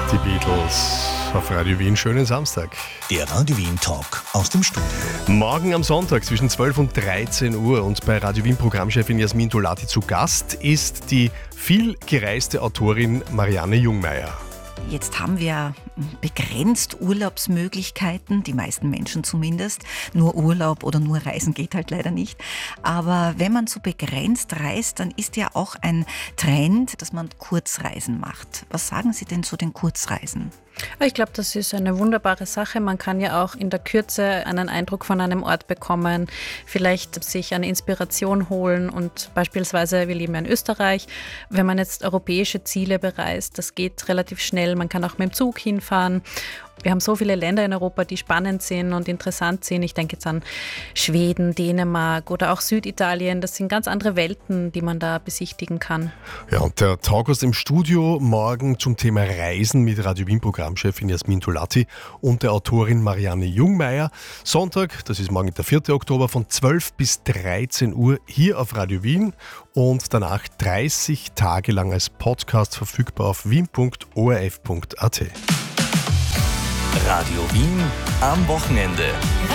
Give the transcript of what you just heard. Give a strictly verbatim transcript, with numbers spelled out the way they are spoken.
Die Beatles auf Radio Wien. Schönen Samstag. Der Radio Wien Talk aus dem Studio. Morgen am Sonntag zwischen zwölf und dreizehn Uhr und bei Radio Wien Programmchefin Jasmin Dolati zu Gast ist die viel gereiste Autorin Marianne Jungmeier. Jetzt haben wir begrenzt Urlaubsmöglichkeiten, die meisten Menschen zumindest. Nur Urlaub oder nur Reisen geht halt leider nicht. Aber wenn man so begrenzt reist, dann ist ja auch ein Trend, dass man Kurzreisen macht. Was sagen Sie denn zu den Kurzreisen? Ich glaube, das ist eine wunderbare Sache. Man kann ja auch in der Kürze einen Eindruck von einem Ort bekommen, vielleicht sich eine Inspiration holen und beispielsweise, wir leben ja in Österreich, wenn man jetzt europäische Ziele bereist, das geht relativ schnell, man kann auch mit dem Zug hinfahren. Wir haben so viele Länder in Europa, die spannend sind und interessant sind. Ich denke jetzt an Schweden, Dänemark oder auch Süditalien. Das sind ganz andere Welten, die man da besichtigen kann. Ja, und der Talk aus dem Studio morgen zum Thema Reisen mit Radio Wien Programmchefin Jasmin Dolati und der Autorin Marianne Jungmeier. Sonntag, das ist morgen der vierte Oktober, von zwölf bis dreizehn Uhr hier auf Radio Wien und danach dreißig Tage lang als Podcast verfügbar auf wien punkt o r f punkt a t. Radio Wien am Wochenende.